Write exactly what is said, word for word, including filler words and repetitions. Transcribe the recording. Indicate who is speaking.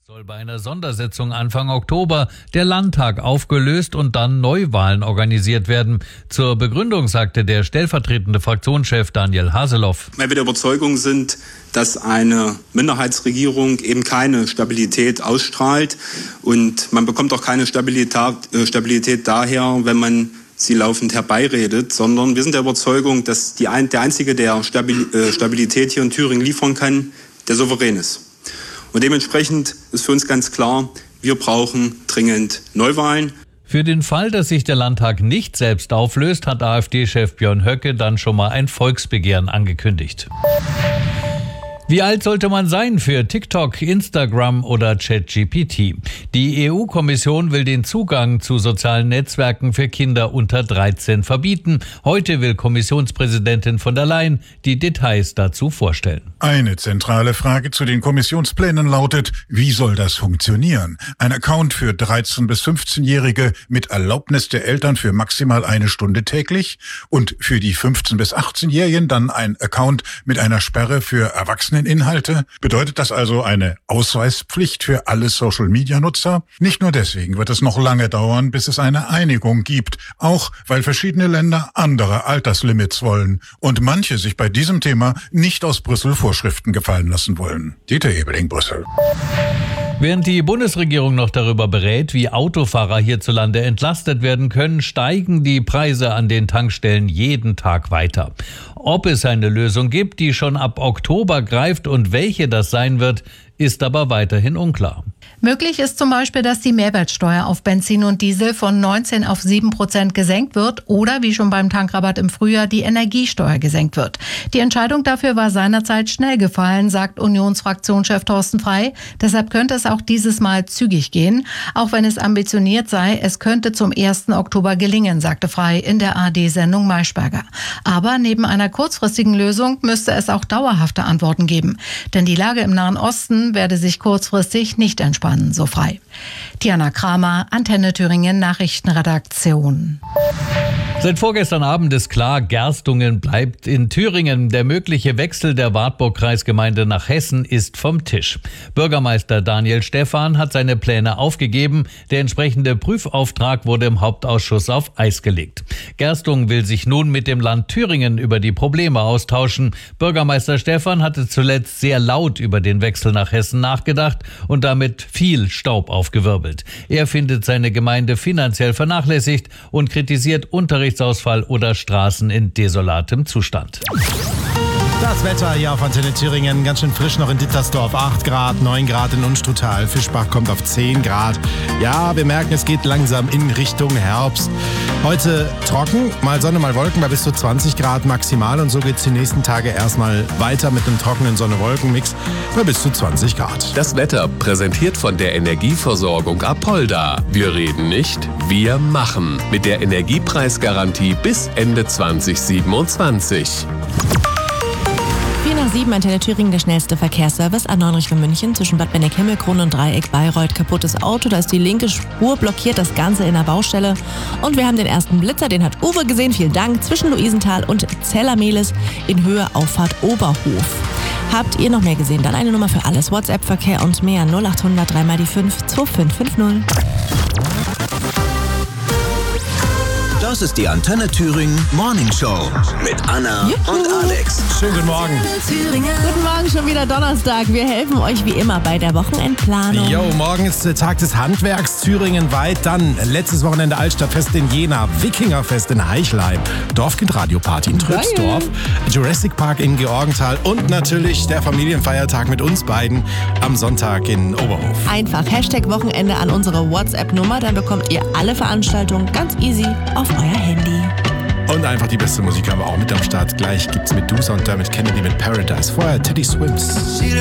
Speaker 1: Soll bei einer Sondersitzung Anfang Oktober der Landtag aufgelöst und dann Neuwahlen organisiert werden. Zur Begründung sagte der stellvertretende Fraktionschef Daniel Haseloff:
Speaker 2: Weil wir der Überzeugung sind, dass eine Minderheitsregierung eben keine Stabilität ausstrahlt, und man bekommt auch keine Stabilität, äh, Stabilität daher, wenn man sie laufend herbeiredet, sondern wir sind der Überzeugung, dass die ein, der Einzige, der Stabil, äh, Stabilität hier in Thüringen liefern kann, der Souverän ist. Und dementsprechend ist für uns ganz klar, wir brauchen dringend Neuwahlen.
Speaker 1: Für den Fall, dass sich der Landtag nicht selbst auflöst, hat AfD-Chef Björn Höcke dann schon mal ein Volksbegehren angekündigt. Wie alt sollte man sein für TikTok, Instagram oder ChatGPT? Die E U-Kommission will den Zugang zu sozialen Netzwerken für Kinder unter dreizehn verbieten. Heute will Kommissionspräsidentin von der Leyen die Details dazu vorstellen.
Speaker 3: Eine zentrale Frage zu den Kommissionsplänen lautet: Wie soll das funktionieren? Ein Account für dreizehn- bis fünfzehnjährige mit Erlaubnis der Eltern für maximal eine Stunde täglich und für die fünfzehn- bis achtzehnjährigen dann ein Account mit einer Sperre für Erwachseneninhalte? Bedeutet das also eine Ausweispflicht für alle Social-Media-Nutzer? Nicht nur deswegen wird es noch lange dauern, bis es eine Einigung gibt, auch weil verschiedene Länder andere Alterslimits wollen und manche sich bei diesem Thema nicht aus Brüssel Vorschriften gefallen lassen wollen. Dieter Ebeling, Brüssel.
Speaker 1: Während die Bundesregierung noch darüber berät, wie Autofahrer hierzulande entlastet werden können, steigen die Preise an den Tankstellen jeden Tag weiter. Ob es eine Lösung gibt, die schon ab Oktober greift und welche das sein wird, ist aber weiterhin unklar.
Speaker 4: Möglich ist zum Beispiel, dass die Mehrwertsteuer auf Benzin und Diesel von neunzehn auf sieben Prozent gesenkt wird oder wie schon beim Tankrabatt im Frühjahr die Energiesteuer gesenkt wird. Die Entscheidung dafür war seinerzeit schnell gefallen, sagt Unionsfraktionschef Thorsten Frey. Deshalb könnte es auch dieses Mal zügig gehen. Auch wenn es ambitioniert sei, es könnte zum ersten Oktober gelingen, sagte Frey in der A R D-Sendung Maischberger. Aber neben einer kurzfristigen Lösung müsste es auch dauerhafte Antworten geben. Denn die Lage im Nahen Osten werde sich kurzfristig nicht entspannen. So frei. Diana Kramer, Antenne Thüringen Nachrichtenredaktion.
Speaker 1: Seit vorgestern Abend ist klar, Gerstungen bleibt in Thüringen. Der mögliche Wechsel der Wartburg-Kreisgemeinde nach Hessen ist vom Tisch. Bürgermeister Daniel Stephan hat seine Pläne aufgegeben. Der entsprechende Prüfauftrag wurde im Hauptausschuss auf Eis gelegt. Gerstungen will sich nun mit dem Land Thüringen über die Probleme austauschen. Bürgermeister Stephan hatte zuletzt sehr laut über den Wechsel nach Hessen nachgedacht und damit viel Staub aufgewirbelt. Er findet seine Gemeinde finanziell vernachlässigt und kritisiert Unterrichtsausfall oder Straßen in desolatem Zustand.
Speaker 5: Das Wetter hier auf Antenne Thüringen, ganz schön frisch noch in Dittersdorf, acht Grad, neun Grad in Unstrutal, Fischbach kommt auf zehn Grad. Ja, wir merken, es geht langsam in Richtung Herbst. Heute trocken, mal Sonne, mal Wolken bei bis zu zwanzig Grad maximal, und so geht es die nächsten Tage erstmal weiter mit einem trockenen Sonne-Wolken-Mix bei bis zu zwanzig Grad.
Speaker 6: Das Wetter präsentiert von der Energieversorgung Apolda. Wir reden nicht, wir machen. Mit der Energiepreisgarantie bis Ende zwanzig siebenundzwanzig.
Speaker 7: vier nach sieben, Antenne Thüringen, der schnellste Verkehrsservice. A neun Richtung München zwischen Bad Benneck-Himmelkron und Dreieck Bayreuth. Kaputtes Auto, da ist die linke Spur blockiert, das Ganze in der Baustelle. Und wir haben den ersten Blitzer, den hat Uwe gesehen, vielen Dank, zwischen Luisenthal und Zellermehlis in Höhe Auffahrt Oberhof. Habt ihr noch mehr gesehen? Dann eine Nummer für alles. WhatsApp-Verkehr und mehr. null acht hundert drei mal die fünf zwei fünf fünf null.
Speaker 8: Das ist die Antenne Thüringen Morning Show mit Anna
Speaker 7: Juhu.
Speaker 8: und Alex.
Speaker 5: Schönen guten Morgen.
Speaker 7: Guten Morgen, schon wieder Donnerstag. Wir helfen euch wie immer bei der Wochenendplanung.
Speaker 5: Jo, morgen ist der Tag des Handwerks thüringenweit. Dann letztes Wochenende Altstadtfest in Jena, Wikingerfest in Heichleim, Dorfkind-Radio-Party in Trübsdorf, Jurassic Park in Georgenthal und natürlich der Familienfeiertag mit uns beiden am Sonntag in Oberhof.
Speaker 7: Einfach Hashtag Wochenende an unsere WhatsApp-Nummer, dann bekommt ihr alle Veranstaltungen ganz easy auf euer Handy.
Speaker 5: Und einfach die beste Musik haben wir auch mit am Start. Gleich gibt's Medusa und Dermot Kennedy mit Paradise. Vorher Teddy Swims.